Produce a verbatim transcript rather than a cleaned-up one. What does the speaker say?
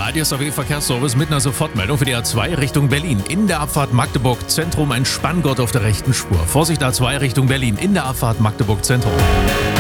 A D S A W Verkehrsservice mit einer Sofortmeldung für die A zwei Richtung Berlin. In der Abfahrt Magdeburg Zentrum ein Spanngurt auf der rechten Spur. Vorsicht A zwei Richtung Berlin in der Abfahrt Magdeburg Zentrum.